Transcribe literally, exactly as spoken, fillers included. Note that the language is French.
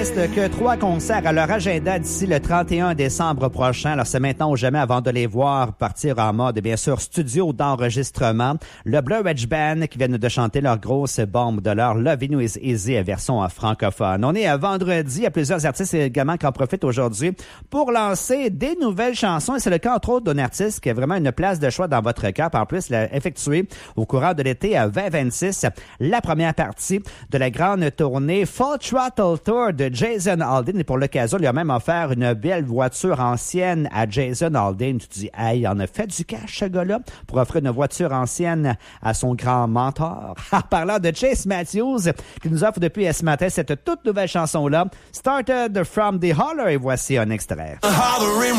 reste que trois concerts à leur agenda d'ici le trente et un décembre prochain. Alors, c'est maintenant ou jamais avant de les voir partir en mode, bien sûr, studio d'enregistrement. Le Blur Edge Band qui viennent de chanter leur grosse bombe de leur Lovin' You Is Easy version francophone. On est à vendredi. Il y a plusieurs artistes également qui en profitent aujourd'hui pour lancer des nouvelles chansons. Et c'est le cas, entre autres, d'un artiste qui a vraiment une place de choix dans votre cœur. En plus, il a effectué au courant de l'été à vingt vingt-six la première partie de la grande tournée Full Throttle Tour de Jason Aldean. Et pour l'occasion, il a même offert une belle voiture ancienne à Jason Aldean. Tu te dis, hey, il en a fait du cash, ce gars-là, pour offrir une voiture ancienne à son grand mentor. En parlant de Chase Matthews, qui nous offre depuis ce matin cette toute nouvelle chanson-là, Started from the Holler, et voici un extrait.